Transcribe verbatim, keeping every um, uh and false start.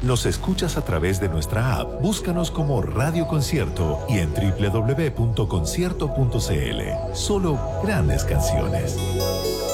Nos escuchas a través de nuestra app. Búscanos como Radio Concierto y en doble u doble u doble u punto concierto punto c l. Solo grandes canciones.